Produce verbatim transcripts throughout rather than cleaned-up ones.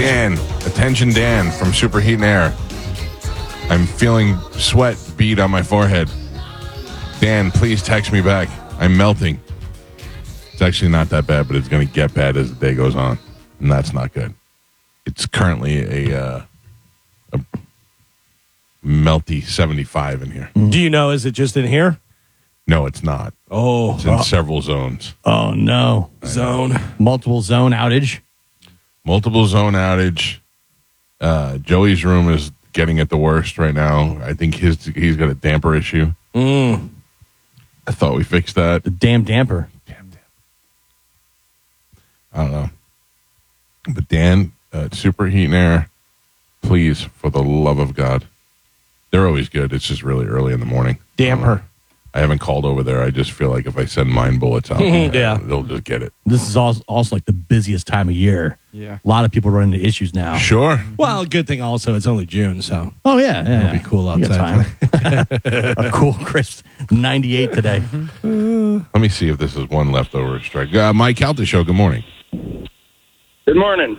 Dan, attention Dan from Superheat and Air. I'm feeling sweat bead on my forehead. Dan, please text me back. I'm melting. It's actually not that bad, but it's going to get bad as the day goes on, and that's not good. It's currently a, uh, a melty seventy-five in here. Do you know, is it just in here? No, it's not. Oh. It's in oh. several zones. Oh, no. Zone. Multiple zone outage. Multiple zone outage. Uh, Joey's room is getting it the worst right now. I think his he's got a damper issue. Mm. I thought we fixed that. The damn damper. Damn damper. I don't know. But Dan, uh, Superheat and Air, please, for the love of God. They're always good. It's just really early in the morning. Damper. I haven't called over there. I just feel like if I send mine bullets out, yeah. they'll just get it. This is also, also like the busiest time of year. Yeah. A lot of people run into issues now. Sure. Well, a good thing also, it's only June, so. Oh, yeah. yeah It'll be cool outside. A cool, crisp ninety-eight today. Let me see if this is one leftover strike. Uh, Mike Calta Show, good morning. Good morning.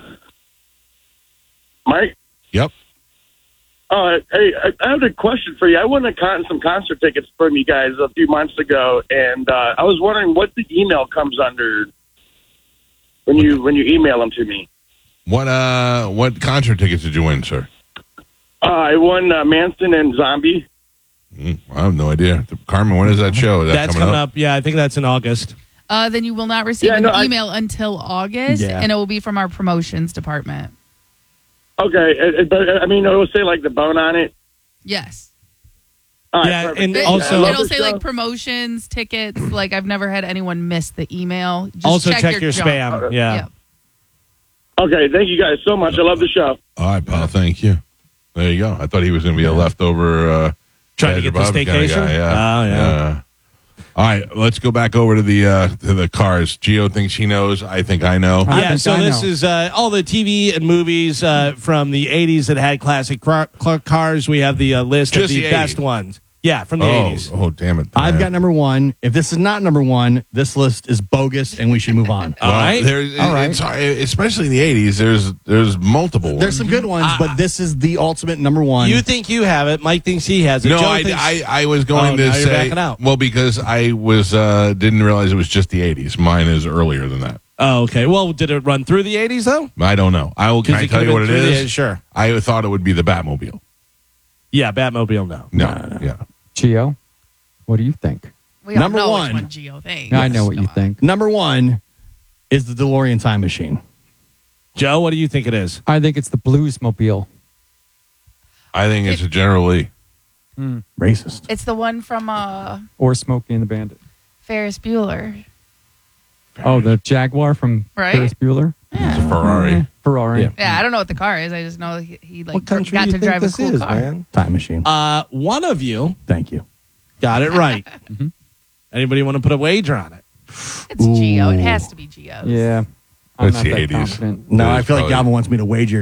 Mike? Yep. Uh, hey, I, I have a question for you. I won a con- some concert tickets from you guys a few months ago, and uh, I was wondering what the email comes under when you when you email them to me. What uh what concert tickets did you win, sir? Uh, I won uh, Manson and Zombie. Mm, I have no idea. Carmen, when is that show? Is that That's coming up? up? Yeah, I think that's in August. Uh, then you will not receive Yeah, an no, I- email until August, Yeah. and it will be from our promotions department. Okay, it, it, but I mean, it will say like the bone on it. Yes. All right, Yeah, perfect. and Thank you. also- I love It'll the say show. like promotions, tickets. Like I've never had anyone miss the email. Just Also check, check your, your junk. spam. Yeah. Yep. Okay, thank you guys so much. I love the show. All right, pal. Thank you. There you go. I thought he was going to be a leftover. Uh, Trying to get the Badger Bob kinda staycation? guy. Yeah. Oh, yeah. All right, let's go back over to the uh, to the cars. Gio thinks he knows. I think I know. I Yeah, think so I this know. is uh, all the T V and movies uh, from the eighties that had classic car- car- cars. We have the uh, list Just of the, the best eighties. ones. Yeah, from the oh, eighties. oh, damn it! I've got number one. If this is not number one, this list is bogus, and we should move on. All right. There's, All right. It's, especially in the eighties. There's there's multiple. Ones. There's some good ones, but this is the ultimate number one. You think you have it. Mike thinks he has it. No, Joe I, thinks- I, I was going Oh, to now you're say backing out. well because I was uh, didn't realize it was just the eighties. Mine is earlier than that. Oh, okay. Well, did it run through the eighties, though? I don't know. I will. Can I it tell could've you what it been through the- is? Sure. I thought it would be the Batmobile. Yeah, Batmobile, no. No, yeah. Gio, what do you think? We all Number know one. which one Gio thinks. I know what Come you on. think. number one is the DeLorean time machine. Joe, what do you think it is? I think it's the Bluesmobile. I think it's a General Lee. Racist. It's the one from uh, Or Smokey and the Bandit. Ferris Bueller. Oh, the Jaguar from Right? Ferris Bueller? It's a Ferrari. Ferrari. Yeah. Yeah, I don't know what the car is. I just know he, he like What country got do you to think drive a this cool is, car. man? Time machine. Uh, one of you Thank you. got it right. Mhm. Anybody want to put a wager on it? It's Gio. It has to be Gio. Yeah. I'm It's not the that eighties. confident. No, That I is feel like probably- Galvin wants me to wager